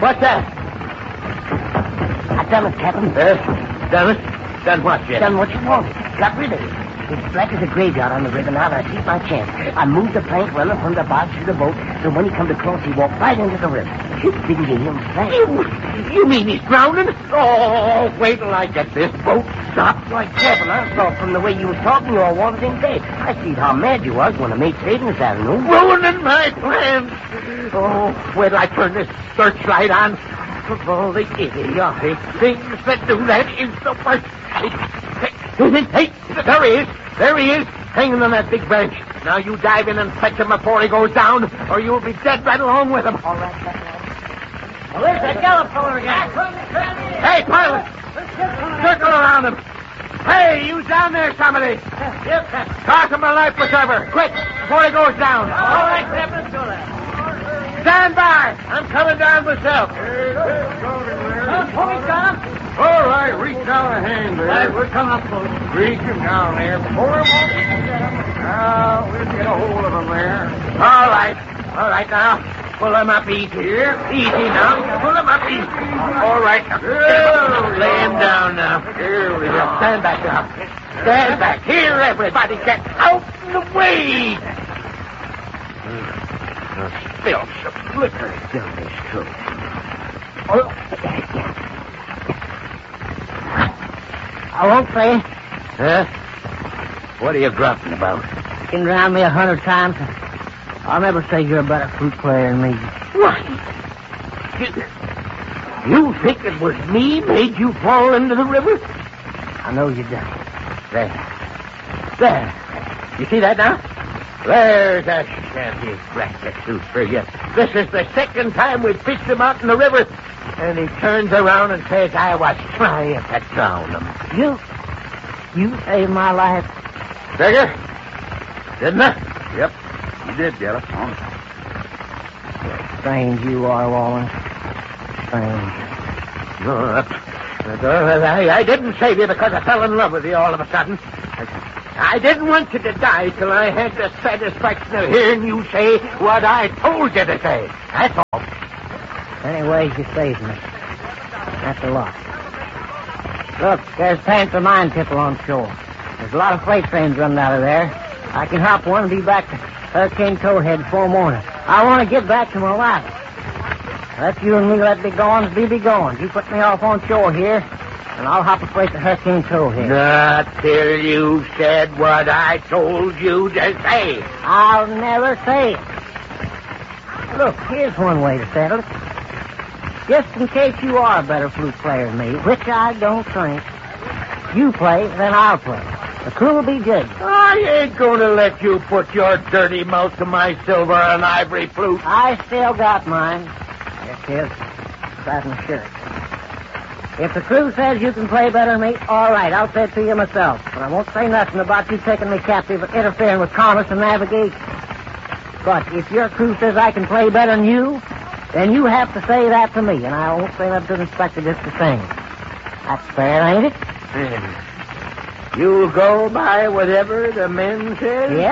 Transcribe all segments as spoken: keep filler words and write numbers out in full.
What's that? I done it, Captain. Uh, done it? Done what, Jim? Done what you wanted. Got rid of it. It's black as a graveyard on the river. Now I see my chance. I moved the plank running from the box to the boat, so when he come to cross, he walked right into the river. Didn't you hear him say? You, you mean he's drowning? Oh, wait till I get this boat stopped. Why, Captain, I saw from the way you was talking you all wanted him dead. I see how mad you was when the mate saved him this afternoon. Ruining my plans. Oh, wait till I turn this searchlight on. Of all the idiotic things that do that is the worst. Hey, hey, there he is. There he is, hanging on that big branch. Now you dive in and fetch him before he goes down, or you'll be dead right along with him. All right, Captain. Well, there's that Gallup feller again. Hey, pilot! Circle around him. Hey, you down there, somebody. Yes, Captain. Toss him a life preserver, quick, before he goes down. All right, Captain, let's go there. Stand by. I'm coming down myself. Pull me, Tom. All right, reach down a hand there. Right, we're coming up close. Reach him down there. Pull him up. Now, we'll get a hold of him there. All right. All right, now. Pull him up easy. Here. Easy now. Pull him up easy. All right. Here we Lay him go. down now. Here we Here, go. stand back now. Stand back. Here, everybody. Get out the way. The filth of liquor down his throat. Oh. I won't play. Huh? What are you gruffing about? You can drown me a hundred times. I'll never say you're a better flute player than me. What? You, you think it was me made you fall into the river? I know you done. There. There. You see that now? There's a shanty bracket suit for you. This is the second time we've fished him out in the river. And he turns around and says I was trying to drown him. You, you saved my life. Figure? Didn't I? Yep, you did, Gallup. Strange you are, Wallen. Strange. No, that, that, I, I didn't save you because I fell in love with you all of a sudden. I, I didn't want you to die till I had the satisfaction of hearing you say what I told you to say. That's all. Anyways, you saved me. That's a lot. Look, there's Panther Mine Tipple on shore. There's a lot of freight trains running out of there. I can hop one and be back to Hurricane Towhead before morning. I want to get back to my wife. Let you and me let be goings be be goings. You put me off on shore here, and I'll hop a freight to Hurricane Towhead. Not till you've said what I told you to say. I'll never say it. Look, here's one way to settle it. Just in case you are a better flute player than me, which I don't think, you play, then I'll play. The crew will be judged. I ain't going to let you put your dirty mouth to my silver and ivory flute. I still got mine. Yes, yes. Inside my shirt. If the crew says you can play better than me, all right, I'll say it to you myself. But I won't say nothing about you taking me captive and interfering with commerce and navigation. But if your crew says I can play better than you, then you have to say that to me, and I won't say that to the inspector just the same. That's fair, ain't it? Hmm. You'll go by whatever the men say? Yep.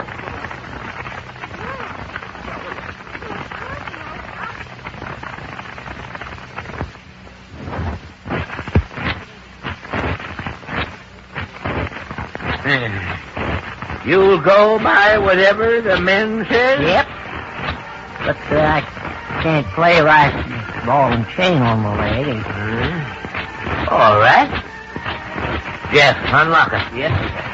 Hmm. You'll go by whatever the men say? Yep. But uh, I can't play right with ball and chain on my leg. Hmm. All right. Jeff, unlock it. Yes,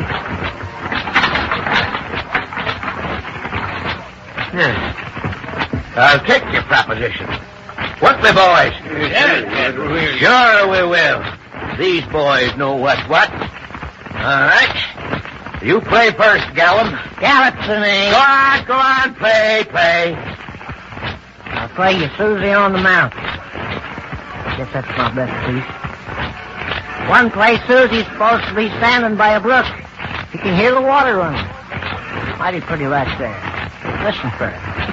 Hmm. I'll take your proposition. What, me boys? Yes, we Sure we will. These boys know what's what. All right. You play first, Gallum. Gallup's the name. Go on, go on, play, play. I'll play you Susie on the Mountain. Guess that's my best piece. One place Susie's supposed to be standing by a brook. You can hear the water running. Mighty pretty right there. Listen first.